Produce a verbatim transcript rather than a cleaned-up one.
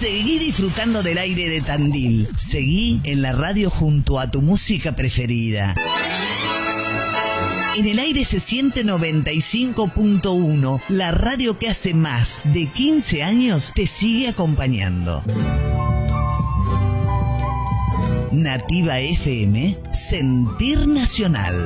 Seguí disfrutando del aire de Tandil. Seguí en la radio junto a tu música preferida. En el aire se siente noventa y cinco punto uno, la radio que hace más de quince años te sigue acompañando. Nativa F M, Sentir Nacional.